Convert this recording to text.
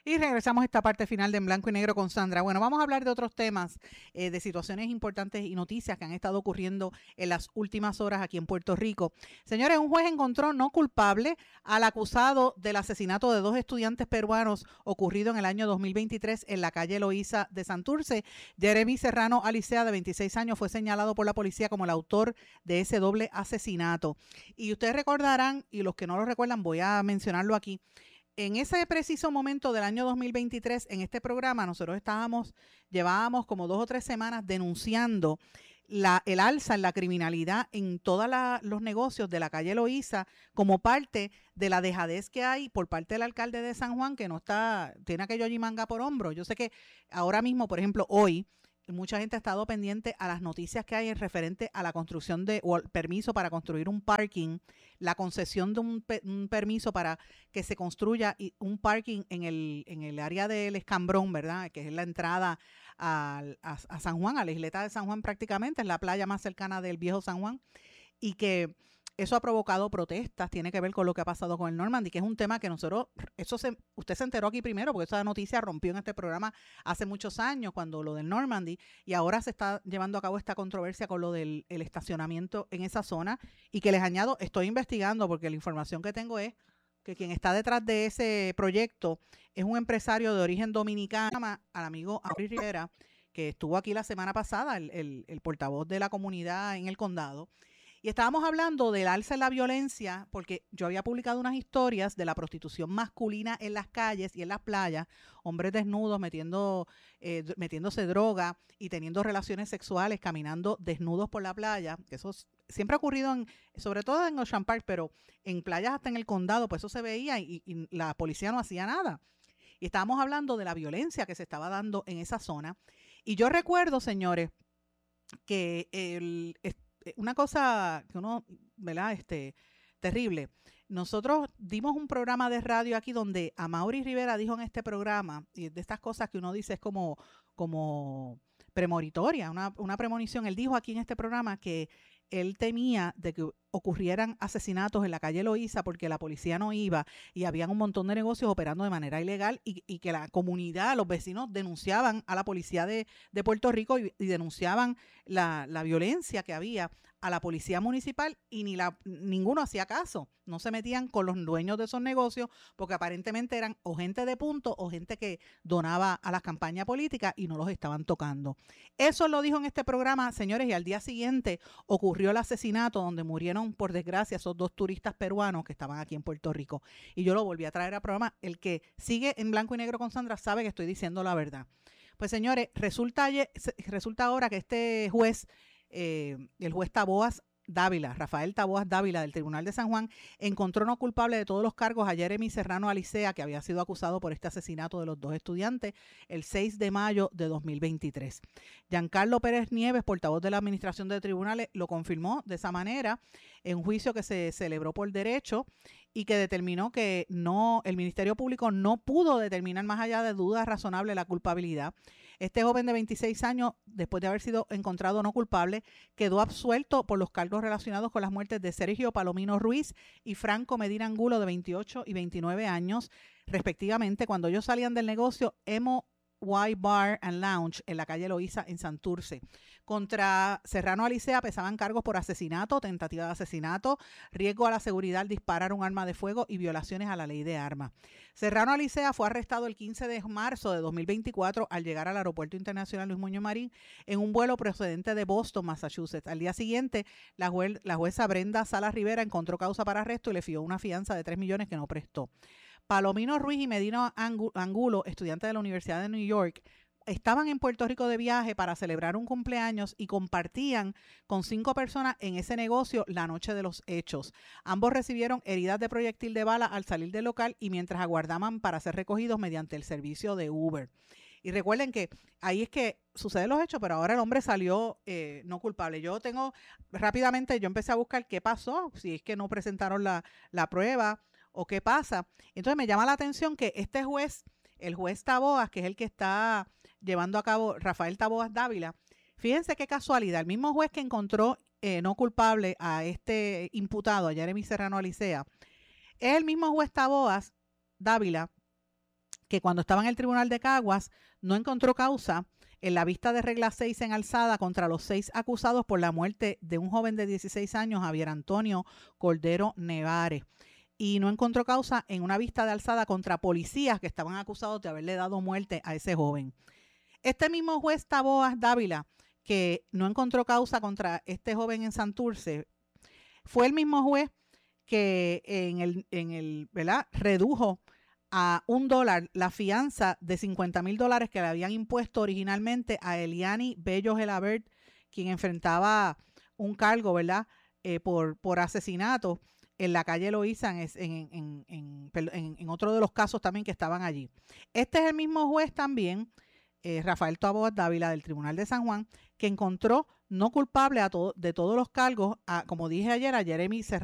Y regresamos a esta parte final de En Blanco y Negro con Sandra. Bueno, vamos a hablar de otros temas, de situaciones importantes y noticias que han estado ocurriendo en las últimas horas aquí en Puerto Rico. Señores, un juez encontró no culpable al acusado del asesinato de 2 estudiantes peruanos ocurrido en el año 2023 en la calle Loíza de Santurce. Jeremy Serrano Alicea, de 26 años, fue señalado por la policía como el autor de ese doble asesinato. Y ustedes recordarán, y los que no lo recuerdan, voy a mencionarlo aquí. En ese preciso momento del año 2023, en este programa, nosotros llevábamos como 2 o 3 semanas denunciando el alza en la criminalidad en todos los negocios de la calle Loíza como parte de la dejadez que hay por parte del alcalde de San Juan, que no tiene aquello allí manga por hombro. Yo sé que ahora mismo, por ejemplo, hoy, mucha gente ha estado pendiente a las noticias que hay en referente a la construcción o el permiso para construir un parking, la concesión de un permiso para que se construya un parking en el área del Escambrón, ¿verdad? Que es la entrada a San Juan, a la isleta de San Juan prácticamente, es la playa más cercana del viejo San Juan, y que eso ha provocado protestas, tiene que ver con lo que ha pasado con el Normandy, que es un tema que nosotros, usted se enteró aquí primero, porque esa noticia rompió en este programa hace muchos años, cuando lo del Normandy, y ahora se está llevando a cabo esta controversia con lo del estacionamiento en esa zona, y que les añado, estoy investigando, porque la información que tengo es que quien está detrás de ese proyecto es un empresario de origen dominicano, al amigo Amaury Rivera, que estuvo aquí la semana pasada, el portavoz de la comunidad en el condado. Y estábamos hablando del alza en la violencia, porque yo había publicado unas historias de la prostitución masculina en las calles y en las playas, hombres desnudos metiéndose droga y teniendo relaciones sexuales, caminando desnudos por la playa, que eso siempre ha ocurrido, sobre todo en Ocean Park, pero en playas hasta en el condado, pues eso se veía y la policía no hacía nada. Y estábamos hablando de la violencia que se estaba dando en esa zona. Y yo recuerdo, señores, que una cosa que uno, ¿verdad? Terrible. Nosotros dimos un programa de radio aquí donde Amaury Rivera dijo en este programa, y de estas cosas que uno dice es como premonitoria, una premonición. Él dijo aquí en este programa que él temía de que ocurrieran asesinatos en la calle Loíza porque la policía no iba y habían un montón de negocios operando de manera ilegal y que la comunidad, los vecinos denunciaban a la policía de Puerto Rico y denunciaban la violencia que había a la policía municipal y ninguno hacía caso. No se metían con los dueños de esos negocios porque aparentemente eran o gente de punto o gente que donaba a las campañas políticas y no los estaban tocando. Eso lo dijo en este programa, señores, y al día siguiente ocurrió el asesinato donde murieron, por desgracia, esos 2 turistas peruanos que estaban aquí en Puerto Rico. Y yo lo volví a traer al programa. El que sigue En Blanco y Negro con Sandra sabe que estoy diciendo la verdad. Pues, señores, resulta ahora que este juez, el juez Taboas Dávila, Rafael Taboas Dávila, del Tribunal de San Juan, encontró no culpable de todos los cargos a Jeremy Serrano Alicea, que había sido acusado por este asesinato de los 2 estudiantes el 6 de mayo de 2023. Giancarlo Pérez Nieves, portavoz de la Administración de Tribunales, lo confirmó de esa manera en un juicio que se celebró por derecho y que determinó que el Ministerio Público no pudo determinar más allá de dudas razonables la culpabilidad. Este joven de 26 años, después de haber sido encontrado no culpable, quedó absuelto por los cargos relacionados con las muertes de Sergio Palomino Ruiz y Franco Medina Angulo, de 28 y 29 años, respectivamente, cuando ellos salían del negocio Y Bar and Lounge en la calle Loíza en Santurce. Contra Serrano Alicea pesaban cargos por asesinato, tentativa de asesinato, riesgo a la seguridad al disparar un arma de fuego y violaciones a la ley de armas. Serrano Alicea fue arrestado el 15 de marzo de 2024 al llegar al Aeropuerto Internacional Luis Muñoz Marín en un vuelo procedente de Boston, Massachusetts. Al día siguiente, la jueza Brenda Salas Rivera encontró causa para arresto y le fijó una fianza de $3 millones que no prestó. Palomino Ruiz y Medina Angulo, estudiantes de la Universidad de New York, estaban en Puerto Rico de viaje para celebrar un cumpleaños y compartían con 5 personas en ese negocio la noche de los hechos. Ambos recibieron heridas de proyectil de bala al salir del local y mientras aguardaban para ser recogidos mediante el servicio de Uber. Y recuerden que ahí es que suceden los hechos, pero ahora el hombre salió no culpable. Rápidamente yo empecé a buscar qué pasó, si es que no presentaron la prueba o qué pasa. Entonces me llama la atención que este juez, el juez Taboas, que es el que está llevando a cabo, Rafael Taboas Dávila, fíjense qué casualidad, el mismo juez que encontró no culpable a este imputado, a Jeremy Serrano Alicea, es el mismo juez Taboas Dávila que cuando estaba en el Tribunal de Caguas no encontró causa en la vista de regla 6 en alzada contra los 6 acusados por la muerte de un joven de 16 años, Javier Antonio Cordero Nevares. Y no encontró causa en una vista de alzada contra policías que estaban acusados de haberle dado muerte a ese joven. Este mismo juez Taboas Dávila, que no encontró causa contra este joven en Santurce, fue el mismo juez que ¿verdad? Redujo a $1 la fianza de $50,000 que le habían impuesto originalmente a Eliani Bello Gelabert, quien enfrentaba un cargo, ¿verdad? Por asesinato en la calle Loíza, en otro de los casos también que estaban allí. Este es el mismo juez también, Rafael Taboas Dávila del Tribunal de San Juan, que encontró no culpable de todos los cargos, como dije ayer, a Jeremy Serrano